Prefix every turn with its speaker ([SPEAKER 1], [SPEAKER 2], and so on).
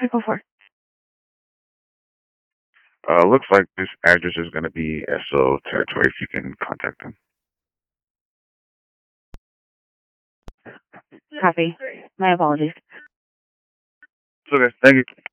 [SPEAKER 1] Go for it.
[SPEAKER 2] Looks like this address is going to be SO territory if you can contact them.
[SPEAKER 1] Copy. My apologies.
[SPEAKER 2] Okay, thank you.